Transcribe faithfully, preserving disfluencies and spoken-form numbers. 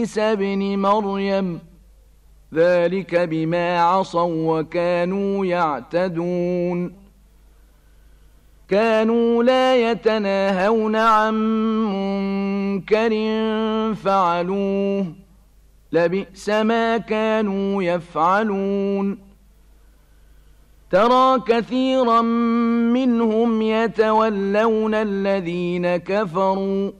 عيسى ابن مريم ذلك بما عصوا وكانوا يعتدون كانوا لا يتناهون عن منكر فعلوه لبئس ما كانوا يفعلون ترى كثيرا منهم يتولون الذين كفروا